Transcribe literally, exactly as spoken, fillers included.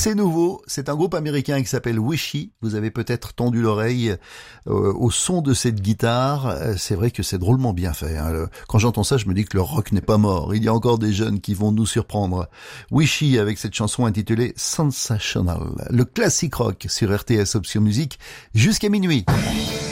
C'est nouveau, c'est un groupe américain qui s'appelle Wishy. Vous avez peut-être tendu l'oreille euh, au son de cette guitare. C'est vrai que c'est drôlement bien fait. Hein. Quand j'entends ça, je me dis que le rock n'est pas mort. Il y a encore des jeunes qui vont nous surprendre. Wishy avec cette chanson intitulée Sensational. Le classique rock sur R T S Option Musique jusqu'à minuit.